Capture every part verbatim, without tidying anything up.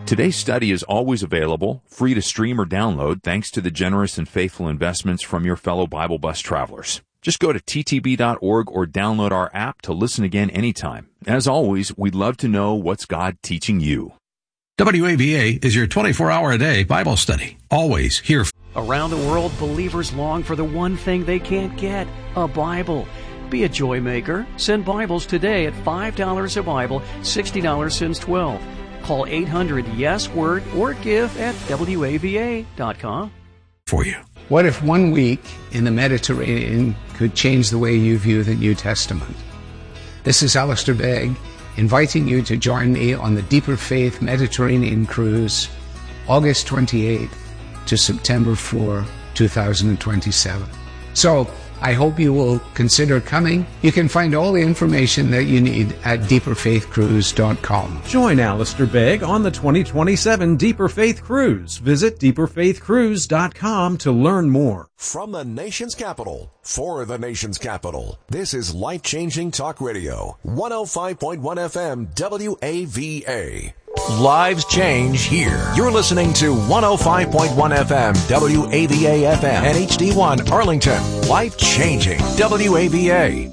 Today's study is always available, free to stream or download, thanks to the generous and faithful investments from your fellow Bible Bus travelers. Just go to T T B dot org or download our app to listen again anytime. As always, we'd love to know what's God teaching you. W A V A is your twenty-four hour a day Bible study. Always here. Around the world, believers long for the one thing they can't get, a Bible. Be a joy maker. Send Bibles today at five dollars a Bible, sixty dollars since twelve. Call eight hundred yes word or give at W A V A dot com. For you. What if one week in the Mediterranean could change the way you view the New Testament? This is Alistair Begg, inviting you to join me on the Deeper Faith Mediterranean Cruise, August twenty-eighth to September fourth, two thousand twenty-seven. So, I hope you will consider coming. You can find all the information that you need at deeper faith cruise dot com. Join Alistair Begg on the twenty twenty-seven Deeper Faith Cruise. Visit deeper faith cruise dot com to learn more. From the nation's capital, for the nation's capital, this is Life-Changing Talk Radio, one oh five point one F M W A V A. Lives change here. You're listening to one oh five point one F M W A V A F M and H D one Arlington. Life-changing W A V A.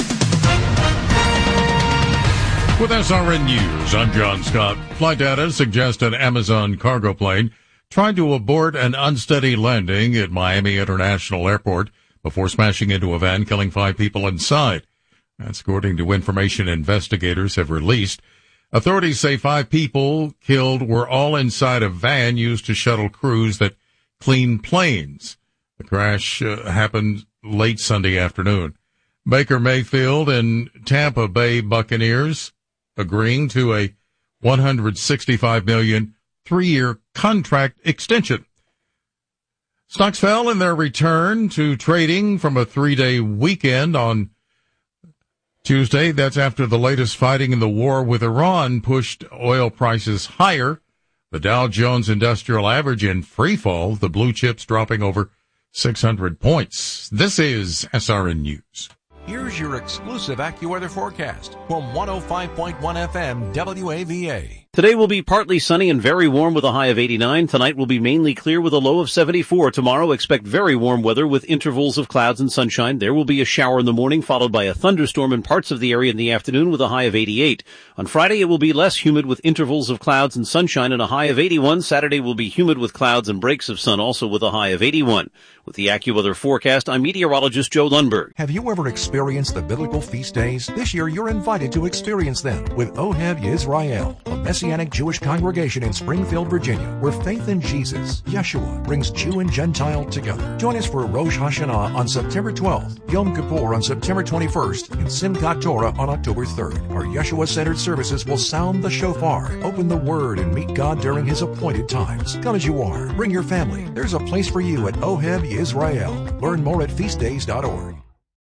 With S R N News, I'm John Scott. Flight data suggests an Amazon cargo plane tried to abort an unsteady landing at Miami International Airport before smashing into a van, killing five people inside. That's according to information investigators have released. Authorities say five people killed were all inside a van used to shuttle crews that clean planes. The crash uh, happened late Sunday afternoon. Baker Mayfield and Tampa Bay Buccaneers agreeing to a one hundred sixty-five million dollars three-year contract extension. Stocks fell in their return to trading from a three-day weekend on Tuesday. That's after the latest fighting in the war with Iran pushed oil prices higher. The Dow Jones Industrial Average in free fall, the blue chips dropping over six hundred points. This is S R N News. Here's your exclusive AccuWeather forecast from one oh five point one F M W A V A. Today will be partly sunny and very warm with a high of eighty-nine. Tonight will be mainly clear with a low of seventy-four. Tomorrow, expect very warm weather with intervals of clouds and sunshine. There will be a shower in the morning, followed by a thunderstorm in parts of the area in the afternoon with a high of eighty-eight. On Friday, it will be less humid with intervals of clouds and sunshine and a high of eighty-one. Saturday will be humid with clouds and breaks of sun, also with a high of eighty-one. With the AccuWeather forecast, I'm meteorologist Joe Lundberg. Have you ever experienced the biblical feast days? This year, you're invited to experience them with Ohev Yisrael, a Messianic Jewish congregation in Springfield, Virginia, where faith in Jesus, Yeshua, brings Jew and Gentile together. Join us for Rosh Hashanah on September twelfth, Yom Kippur on September twenty-first, and Simchat Torah on October third. Our Yeshua-centered services will sound the shofar, open the Word, and meet God during His appointed times. Come as you are. Bring your family. There's a place for you at Ohev Yisrael. Learn more at feast days dot org.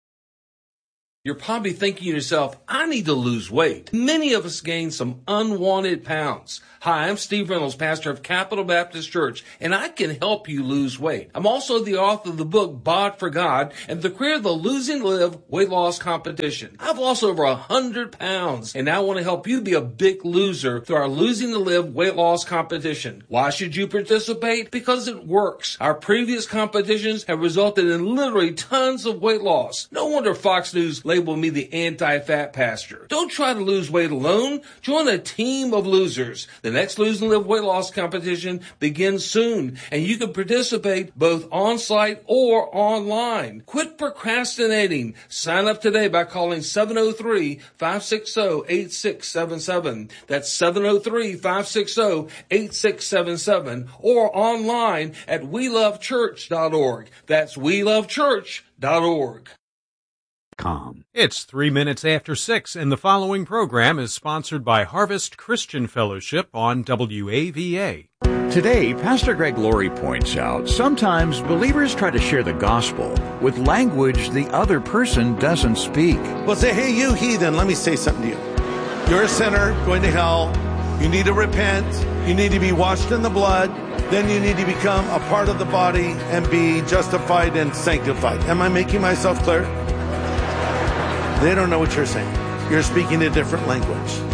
You're probably thinking to yourself, I need to lose weight. Many of us gain some unwanted pounds. Hi, I'm Steve Reynolds, pastor of Capital Baptist Church, and I can help you lose weight. I'm also the author of the book, Bod for God, and the creator of the Losing Live Weight Loss Competition. I've lost over one hundred pounds, and I want to help you be a big loser through our Losing to Live Weight Loss Competition. Why should you participate? Because it works. Our previous competitions have resulted in literally tons of weight loss. No wonder Fox News labeled me the anti-fat pastor. Don't try to lose weight alone. Join a team of losers. The next Lose and Live weight loss competition begins soon, and you can participate both on-site or online. Quit procrastinating. Sign up today by calling seven oh three, five six oh, eight six seven seven. That's seven oh three, five six oh, eight six seven seven, or online at we love church dot org. That's we love church dot org. It's three minutes after six, and the following program is sponsored by Harvest Christian Fellowship on W A V A. Today, Pastor Greg Laurie points out sometimes believers try to share the gospel with language the other person doesn't speak. Well, say, hey, you heathen, let me say something to you. You're a sinner going to hell. You need to repent. You need to be washed in the blood. Then you need to become a part of the body and be justified and sanctified. Am I making myself clear? They don't know what you're saying. You're speaking a different language.